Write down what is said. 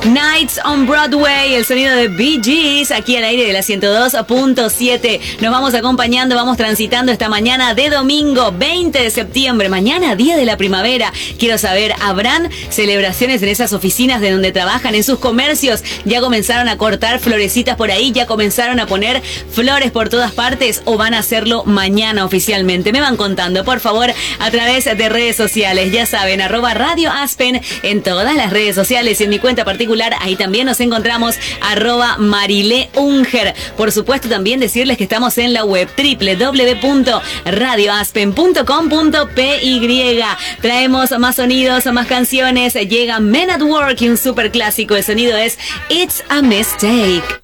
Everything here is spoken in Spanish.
Nights on Broadway, el sonido de Bee Gees, aquí al aire de la 102.7. Nos vamos acompañando, vamos transitando esta mañana de domingo 20 de septiembre, mañana día de la primavera. Quiero saber, ¿habrán celebraciones en esas oficinas de donde trabajan, en sus comercios? ¿Ya comenzaron a cortar florecitas por ahí? ¿Ya comenzaron a poner flores por todas partes? ¿O van a hacerlo mañana oficialmente? Me van contando, por favor, a través de redes sociales. Ya saben, @Radio Aspen en todas las redes sociales y en mi cuenta particular. Ahí también nos encontramos @Marilé Unger. Por supuesto, también decirles que estamos en la web www.radioaspen.com.py. Traemos más sonidos, más canciones. Llega Men at Work y un super clásico. El sonido es It's a Mistake.